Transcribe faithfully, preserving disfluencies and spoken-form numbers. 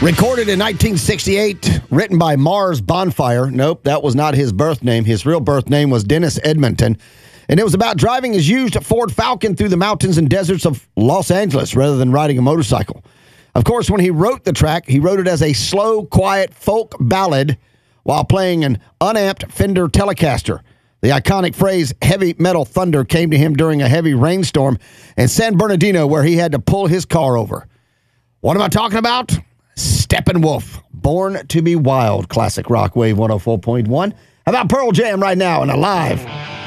Recorded in nineteen sixty-eight, written by Mars Bonfire. Nope, that was not his birth name. His real birth name was Dennis Edmonton. And it was about driving his used Ford Falcon through the mountains and deserts of Los Angeles rather than riding a motorcycle. Of course, when he wrote the track, he wrote it as a slow, quiet folk ballad while playing an unamped Fender Telecaster. The iconic phrase, heavy metal thunder, came to him during a heavy rainstorm in San Bernardino where he had to pull his car over. What am I talking about? Steppenwolf, Born to be Wild, classic rock wave one oh four point one. How about Pearl Jam right now and Alive?